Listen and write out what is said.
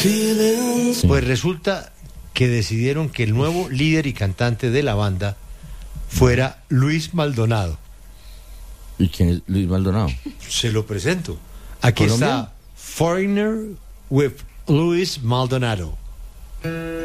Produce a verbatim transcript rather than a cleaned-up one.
Pues resulta que decidieron que el nuevo líder y cantante de la banda fuera Luis Maldonado. ¿Y quién es Luis Maldonado? Se lo presento. Aquí ¿Colombia? está Foreigner with Luis Maldonado.